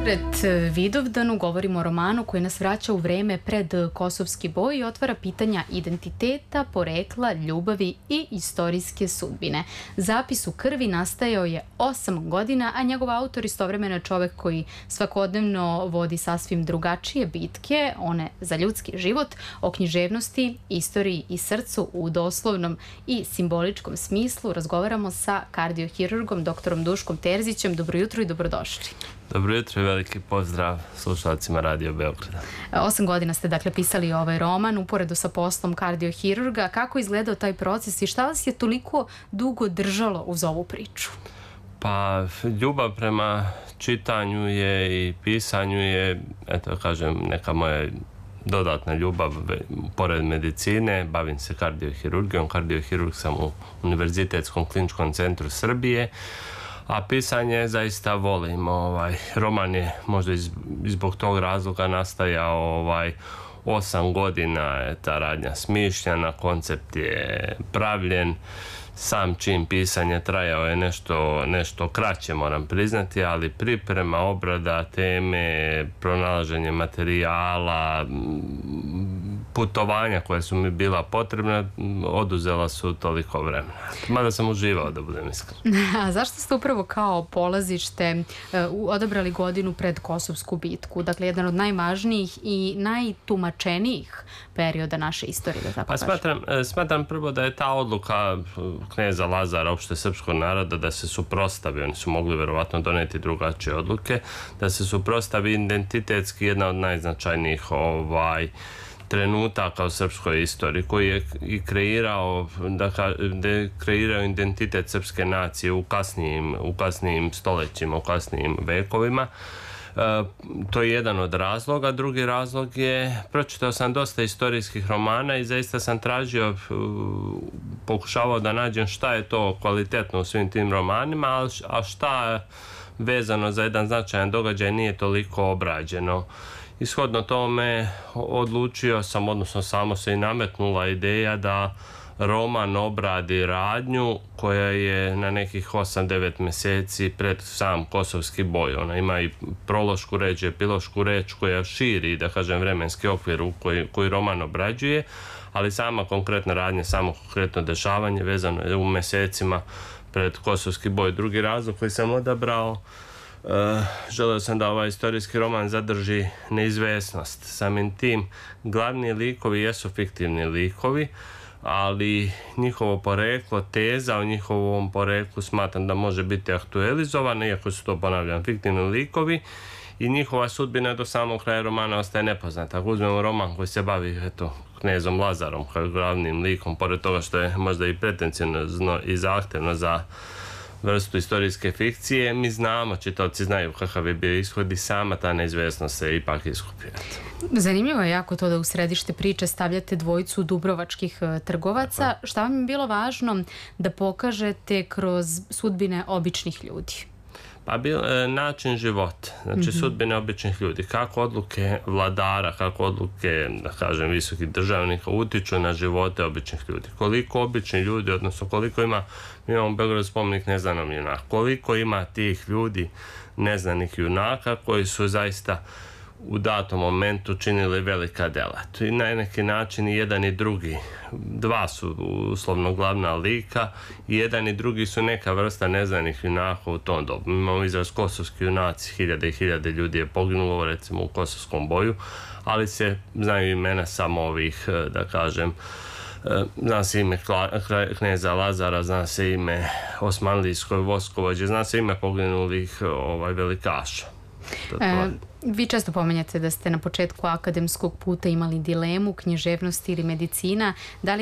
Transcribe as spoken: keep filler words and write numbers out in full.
Pred Vidovdanu govorimo o romanu koji nas vraća u vreme pred Kosovski boj i otvara pitanja identiteta, porekla, ljubavi i istorijske sudbine. Zapis u krvi nastajao je osam godina, a njegov autor istovremeno je čovek koji svakodnevno vodi sasvim drugačije bitke, one za ljudski život, o književnosti, istoriji i srcu u doslovnom i simboličkom smislu. Razgovaramo sa kardiohirurgom doktorom Duškom Terzićem. Dobro jutro i dobrodošli. Dobro jutro i veliki pozdrav slušalcima Radio Beograda. Osam godina ste dakle pisali ovaj roman uporedo sa poslom kardiohirurga. Kako je izgledao taj proces i šta vas je toliko dugo držalo uz ovu priču? Pa ljubav prema čitanju je i pisanju je, eto kažem, neka moja dodatna ljubav pored medicine. Bavim se kardiohirurgijom. Kardiohirurg sam u Univerzitetskom kliničkom centru Srbije. A pisanje zaista volim. Ovaj, roman je možda iz, zbog tog razloga nastajao ovaj, osam godina je ta radnja smišljena, koncept je pravljen. Sam čin pisanja trajao je nešto, nešto kraće, moram priznati, ali priprema, obrada teme, pronalaženje materijala, putovanja koja su mi bila potrebna, oduzela su toliko vremena. Mada sam uživao, da budem iskren. A zašto ste upravo kao polazište odabrali godinu pred Kosovsku bitku? Dakle, jedan od najvažnijih i najtumačenijih perioda naše istorije, da tako pa smatram, smatram prvo da je ta odluka kneza Lazara, opšte srpskog naroda, da se suprotstavi, oni su mogli verovatno doneti drugačije odluke, da se suprotstavi identitetski jedna od najznačajnijih ovaj, trenutaka u srpskoj istoriji, koji je i kreirao, da, da je kreirao identitet srpske nacije u kasnijim, u kasnijim stolećima, u kasnijim vekovima. E, to je jedan od razloga. Drugi razlog je, pročitao sam dosta istorijskih romana i zaista sam tražio, pokušavao da nađem šta je to kvalitetno u svim tim romanima, a šta vezano za jedan značajan događaj nije toliko obrađeno. Ishodno tome odlučio sam, odnosno samo se i nametnula ideja da roman obradi radnju koja je na nekih osam devet mjeseci pred sam Kosovski boj. Ona ima i prološku reč, epilošku reč koja širi, da kažem, vremenski okvir u koji, koji roman obrađuje, ali sama konkretna radnja, samo konkretno dešavanje vezano je u mjesecima pred Kosovski boj. Drugi razlog koji sam odabrao, Uh, želeo sam da ovaj istorijski roman zadrži neizvesnost. Samim tim, glavni likovi jesu fiktivni likovi, ali njihovo poreklo, teza o njihovom poreklu smatram da može biti aktualizovana, iako su to, ponavljam, fiktivni likovi, i njihova sudbina do samog kraja romana ostaje nepoznata. Ako uzmemo roman koji se bavi, eto, knezom Lazarom kao glavnim likom, pored toga što je možda i pretencijno i zahtevno za vrstu istorijske fikcije, mi znamo, čitaoci znaju kakav je bio ishod i sama ta neizvesnost se ipak iskupio. Zanimljivo je jako to da u središte priče stavljate dvojicu dubrovačkih trgovaca. Tako. Šta vam je bilo važno da pokažete kroz sudbine običnih ljudi? Pa bil, način života, znači mm-hmm. sudbine običnih ljudi, kako odluke vladara, kako odluke, da kažem, visokih državnika utiču na živote običnih ljudi. Koliko obični ljudi, odnosno koliko ima, mi imamo u Beogradu spomenik neznanom junaka, koliko ima tih ljudi neznanih junaka koji su zaista u datom momentu činili velika dela. To je na neki način i jedan i drugi. Dva su uslovno glavna lika i jedan i drugi su neka vrsta neznanih junaka u tom dobu. Imamo izraz kosovski junaci, hiljade i hiljade ljudi je poginulo recimo u Kosovskom boju, ali se znaju imena samo ovih, da kažem, zna se ime kneza Lazara, zna se ime Osmanlijskoj vojskovođe, zna se ime poginulih ovaj, velikaša. E, vi često pomenjate da ste na početku akademskog puta imali dilemu književnost ili medicina. Da li